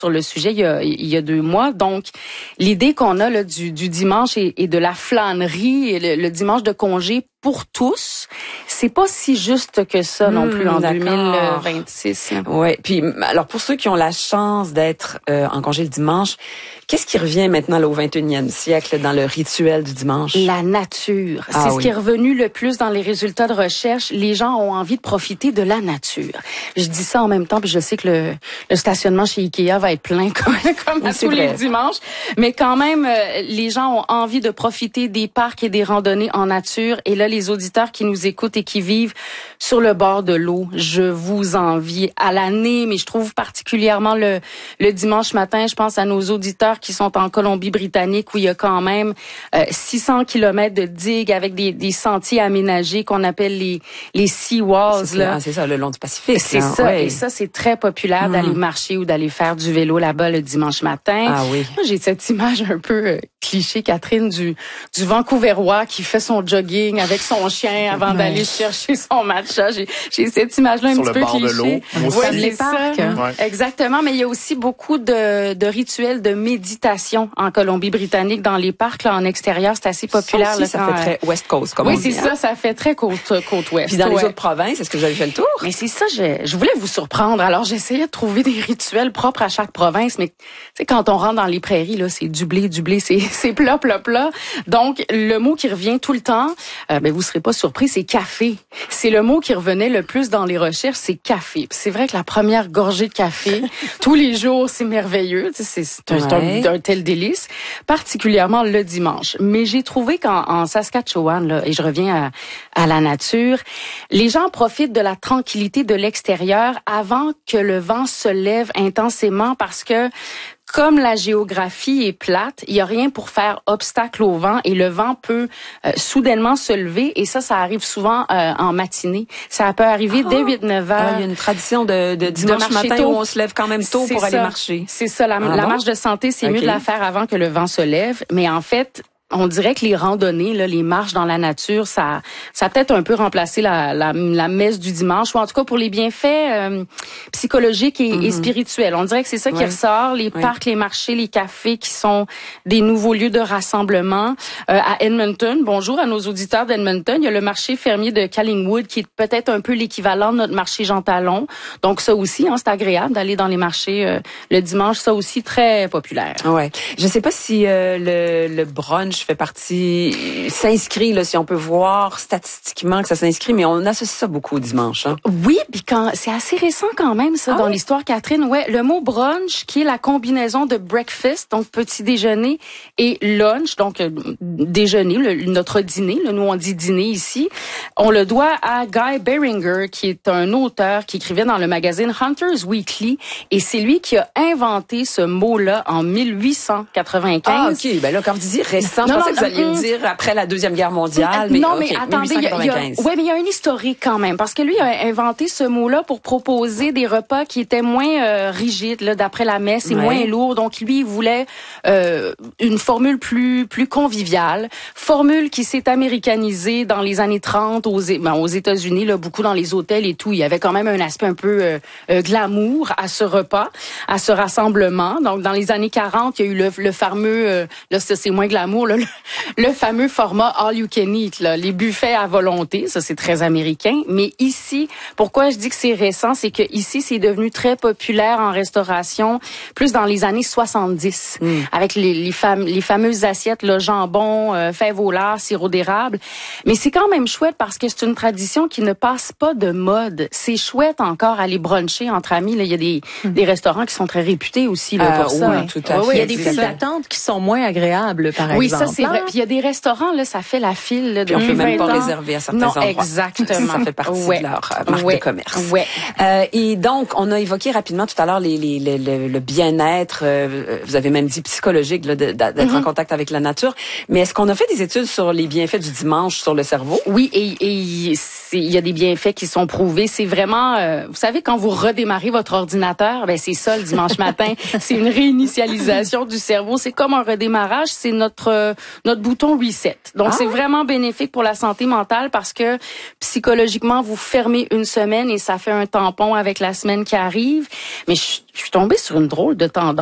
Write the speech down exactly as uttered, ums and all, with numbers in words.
sur le sujet il y a, il y a deux mois. Donc, l'idée qu'on a là, du, du dimanche et, et de la flânerie, et le, le dimanche de congé pour tous, c'est pas si juste que ça mmh, non plus en deux mille vingt-six. Ouais. Puis alors pour ceux qui ont la chance d'être euh, en congé le dimanche, qu'est-ce qui revient maintenant là, au vingt et unième siècle dans le rituel du dimanche? La nature. Ah, c'est oui. ce qui est revenu le plus dans les résultats de recherche. Les gens ont envie de profiter de la nature. Je dis ça en même temps, puis je sais que le, le stationnement chez Ikea va être plein comme, comme à oui, tous vrai. les dimanches. Mais quand même, euh, les gens ont envie de profiter des parcs et des randonnées en nature. Et là, les auditeurs qui nous écoutent et qui vivent sur le bord de l'eau, je vous envie à l'année, mais je trouve particulièrement le, le dimanche matin, je pense à nos auditeurs qui sont en Colombie-Britannique où il y a quand même euh, six cents kilomètres de digues avec des, des sentiers aménagés qu'on appelle les, les sea walls. C'est, là. Ah, c'est ça, le long du Pacifique. C'est là. ça, ouais. et ça, c'est très populaire mmh. d'aller marcher ou d'aller faire du vélo là-bas le dimanche matin. Ah oui. Moi, j'ai cette image un peu euh, cliché, Catherine, du, du Vancouverois qui fait son jogging avec son chien avant ouais. d'aller chercher son matcha. J'ai, j'ai cette image-là un Sur petit peu cliché. Sur le bord de l'eau. Oui, c'est les ça. parcs. Ouais. Exactement, mais il y a aussi beaucoup de, de rituels de méditation en Colombie-Britannique dans les parcs là en extérieur, c'est assez populaire. Ça, aussi, là, ça quand, fait très West Coast, comme oui, on dit. Oui, c'est hein? ça, ça fait très côte côte ouest. Puis dans ouais. les autres provinces, est-ce que vous avez fait le tour? Mais c'est ça, je, je voulais vous surprendre. Alors j'essayais de trouver des rituels propres à chaque province, mais tu sais quand on rentre dans les prairies là, c'est du blé, du blé, c'est c'est plat, plat, plat. Donc le mot qui revient tout le temps, euh, ben vous serez pas surpris, c'est café. C'est le mot qui revenait le plus dans les recherches, c'est café. Puis c'est vrai que la première gorgée de café tous les jours, c'est merveilleux, c'est, c'est, un, ouais. c'est un, un tel délice, particulièrement le dimanche. Mais j'ai trouvé qu'en en Saskatchewan là, et je reviens à, à la nature, les gens profitent de la tranquillité de l'extérieur avant que le vent se lève intensément parce que comme la géographie est plate, il y a rien pour faire obstacle au vent et le vent peut euh, soudainement se lever et ça, ça arrive souvent euh, en matinée. Ça peut arriver ah, dès huit neuf heures. Ah, il y a une tradition de, de dimanche de matin tôt. Où on se lève quand même tôt c'est pour ça. aller marcher. C'est ça, la, ah, la bon? marche de santé, c'est okay. mieux de la faire avant que le vent se lève. Mais en fait, on dirait que les randonnées, là, les marches dans la nature, ça, ça a peut-être un peu remplacé la, la, la messe du dimanche, ou en tout cas pour les bienfaits euh, psychologiques et, mm-hmm. et spirituels. On dirait que c'est ça ouais. qui ressort. Les ouais. parcs, les marchés, les cafés qui sont des nouveaux lieux de rassemblement. Euh, à Edmonton, bonjour à nos auditeurs d'Edmonton, il y a le marché fermier de Collingwood qui est peut-être un peu l'équivalent de notre marché Jean Talon. Donc ça aussi, hein, c'est agréable d'aller dans les marchés euh, le dimanche. Ça aussi, très populaire. Ouais. Je sais pas si euh, le, le brunch fait partie, s'inscrit, là, si on peut voir statistiquement que ça s'inscrit, mais on associe ça beaucoup au dimanche. Hein? Oui, puis quand c'est assez récent quand même, ça, ah dans oui? l'histoire, Catherine. Ouais, le mot brunch, qui est la combinaison de breakfast, donc petit déjeuner, et lunch, donc euh, déjeuner, le, notre dîner, là, nous on dit dîner ici, on le doit à Guy Beringer, qui est un auteur qui écrivait dans le magazine Hunter's Weekly, et c'est lui qui a inventé ce mot-là en dix-huit cent quatre-vingt-quinze. Ah, ok, ben là, quand vous dites récent, je pensais que vous alliez me dire après la Deuxième Guerre mondiale. Mais, non, okay, mais attendez, il y a, il y a, ouais, mais il y a un historique quand même, parce que lui a inventé ce mot-là pour proposer des repas qui étaient moins euh, rigides, là, d'après la messe, et ouais. moins lourds. Donc lui, il voulait euh, une formule plus plus conviviale, formule qui s'est américanisée dans les années trente aux, ben, aux États-Unis, là, beaucoup dans les hôtels et tout. Il y avait quand même un aspect un peu euh, euh, glamour à ce repas, à ce rassemblement. Donc dans les années quarante, il y a eu le, le fameux, euh, là ça c'est moins glamour, là, le, le fameux format all you can eat, là, les buffets à volonté, ça c'est très américain. Mais ici, pourquoi je dis que c'est récent, c'est que ici c'est devenu très populaire en restauration, plus dans les années soixante-dix, mm. avec les, les, fam- les fameuses assiettes, le jambon, euh, fèves au lard, sirop d'érable. Mais c'est quand même chouette parce que c'est une tradition qui ne passe pas de mode. C'est chouette encore aller bruncher entre amis. Là, il y a des, mm. des restaurants qui sont très réputés aussi là, euh, pour ça. Oui, tout à oui, fait. Il y a des files d'attente qui sont moins agréables, par oui, exemple. Oui, ça c'est vrai. Puis il y a des restaurants là, ça fait la file. Là, puis on peut même pas ans. réserver à certains non, endroits. Exactement. Ça fait partie ouais. de leur euh, marque ouais. de commerce. Ouais. Euh, et donc, on a évoqué rapidement tout à l'heure les, les, les, le, le bien-être. Euh, vous avez même dit psychologique, là, d'être mm-hmm. en contact avec la nature. Mais est-ce qu'on a fait des études sur les bienfaits du dimanche sur le cerveau? Oui, et, et il y a des bienfaits qui sont prouvés. C'est vraiment, euh, vous savez, quand vous redémarrez votre ordinateur, ben c'est ça le dimanche matin. C'est une réinitialisation du cerveau. C'est comme un redémarrage. C'est notre euh, notre bouton reset. Donc ah. c'est vraiment bénéfique pour la santé mentale parce que psychologiquement vous fermez une semaine et ça fait un tampon avec la semaine qui arrive. Mais je, je suis tombée sur une drôle de tendance.